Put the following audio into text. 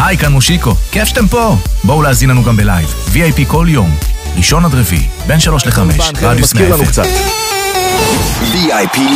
היי, כאן מושיקו. כיף שאתם פה. בואו להזין לנו גם בלייב. VIP כל יום. ראשון עד רביעי, בין 3 ל-5. רדיוס 100 FM. VIP